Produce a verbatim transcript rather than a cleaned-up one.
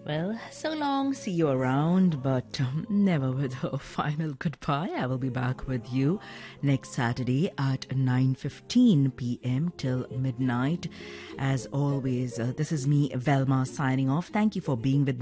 Well, so long, see you around, but um, never with a final goodbye. I will be back with you next Saturday at nine fifteen p.m. till midnight. As always, uh, this is me, Velma, signing off. Thank you for being with me.